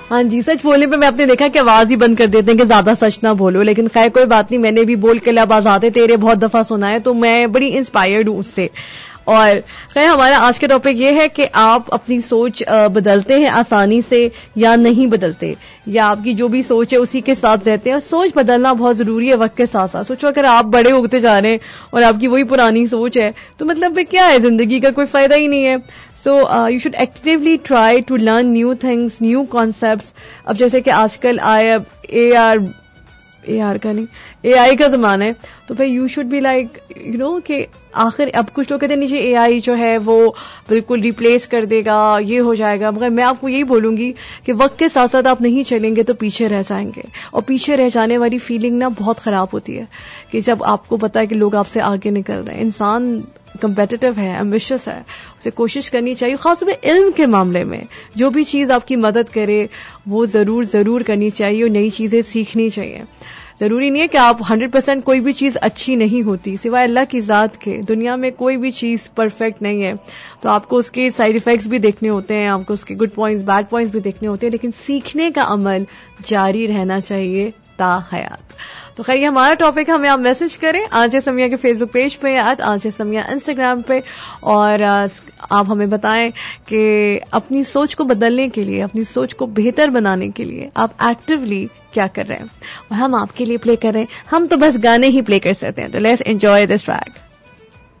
हाँ जी, सच बोलने पे मैं आपने देखा कि आवाज ही बंद कर देते हैं कि ज्यादा सच ना बोलो, लेकिन खैर कोई बात नहीं, मैंने भी बोल के लब आजाते तेरे बहुत दफा सुना है, तो मैं बड़ी इंस्पायर्ड हूं उससे। और खैर हमारा आज का टॉपिक ये है कि आप अपनी सोच बदलते हैं आसानी से या नहीं बदलते, या आपकी जो भी सोच है उसी के साथ रहते हैं। सोच बदलना बहुत जरूरी है वक्त के साथ साथ। सोचो अगर आप बड़े होते जा रहे हैं और आपकी वही पुरानी सोच है तो मतलब फिर क्या है, जिंदगी का कोई फायदा ही नहीं है। So you should actively try to learn new things, new concepts. अब जैसे कि आजकल एआर का नहीं, एआई का जमाना है, तो फिर you should be like you know कि आखिर अब कुछ लोग कहते हैं नीचे एआई जो है वो बिल्कुल रिप्लेस कर देगा, ये हो जाएगा, मगर मैं आपको यही बोलूंगी कि वक्त के साथ साथ आप नहीं चलेंगे तो पीछे रह जाएंगे। और पीछे रह जाने वाली फीलिंग ना बहुत खराब होती है कि जब आपको पता है कि लोग आपसे आगे निकल रहे हैं। इंसान कंपेटिटिव है, एम्बिशियस है, उसे कोशिश करनी चाहिए, खासतौर पे इल्म के मामले में जो भी चीज आपकी मदद करे वो जरूर करनी चाहिए और नई चीजें सीखनी चाहिए। जरूरी नहीं है कि आप 100% कोई भी चीज अच्छी नहीं होती, सिवाय अल्लाह की जात के दुनिया में कोई भी चीज परफेक्ट नहीं है। तो आपको उसके साइड इफेक्ट्स भी देखने होते हैं, आपको उसके गुड पॉइंट्स बैड पॉइंट्स भी देखने होते हैं, लेकिन सीखने का अमल जारी रहना चाहिए ता हयात। तो खैर ये हमारा टॉपिक, हमें आप मैसेज करें आज समिया के फेसबुक पेज पे या आज समिया इंस्टाग्राम पे, और आप हमें बताएं कि अपनी सोच को बदलने के लिए, अपनी सोच को बेहतर बनाने के लिए आप एक्टिवली क्या कर रहे हैं, और हम आपके लिए प्ले कर रहे हैं। हम तो बस गाने ही प्ले कर सकते हैं, तो लेट्स एंजॉय दिस ट्रैक।